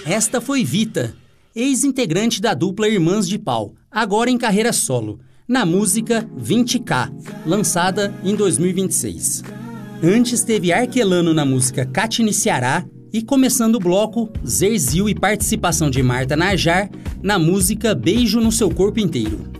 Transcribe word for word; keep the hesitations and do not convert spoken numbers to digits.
Esta foi Vita, ex-integrante da dupla Irmãs de Pau, agora em carreira solo, na música vinte K, lançada em dois mil e vinte e seis. Antes teve Arkelano na música Catini Ceará e, começando o bloco, Zerzil e participação de Marta Najar na música Beijo no Seu Corpo Inteiro.